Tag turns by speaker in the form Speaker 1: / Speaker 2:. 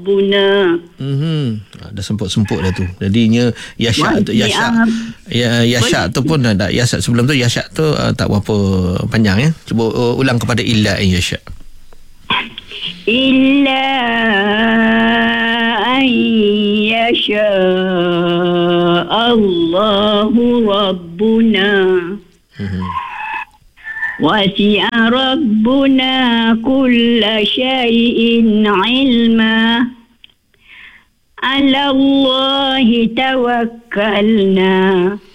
Speaker 1: ربنا.
Speaker 2: Dah semput-semput dah tu. Jadinya Yasha tu Yasha tu pun ada Yasha sebelum tu Yasha tu tak berapa panjang ya. Cuba ulang kepada illa Yasha.
Speaker 1: Illa an yasha Allahu Rabbuna. Wasi'a Rabbuna kulla syai'in ilma. Ala Allahi tawakkalna